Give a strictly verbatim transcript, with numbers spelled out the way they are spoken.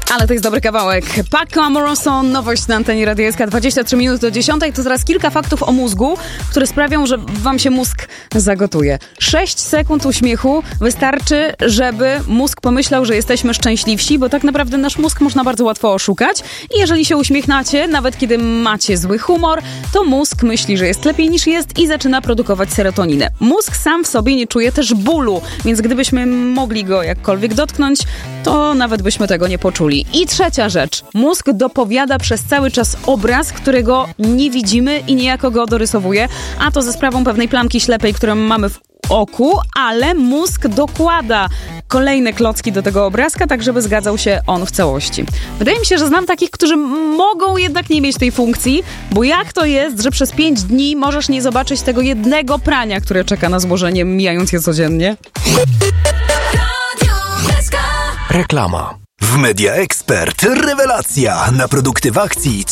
Ale to jest dobry kawałek. Paco Amoroso, nowość na antenie Radia S K, dwadzieścia trzy minuty do dziesiątej. To teraz kilka faktów o mózgu, które sprawią, że wam się mózg zagotuje. sześć sekund uśmiechu wystarczy, żeby mózg pomyślał, że jesteśmy szczęśliwsi, bo tak naprawdę nasz mózg można bardzo łatwo oszukać. I jeżeli się uśmiechnacie, nawet kiedy macie zły humor, to mózg myśli, że jest lepiej niż jest i zaczyna produkować serotoninę. Mózg sam w sobie nie czuje też bólu, więc gdybyśmy mogli go jakkolwiek dotknąć, to nawet byśmy tego nie poczuli. I trzecia rzecz. Mózg dopowiada przez cały czas obraz, którego nie widzimy i niejako go dorysowuje, a to ze sprawą pewnej plamki ślepej, którą mamy w oku, ale mózg dokłada kolejne klocki do tego obrazka, tak żeby zgadzał się on w całości. Wydaje mi się, że znam takich, którzy mogą jednak nie mieć tej funkcji, bo jak to jest, że przez pięć dni możesz nie zobaczyć tego jednego prania, które czeka na złożenie, mijając je codziennie? Reklama. W Media Expert rewelacja! Na produkty w akcji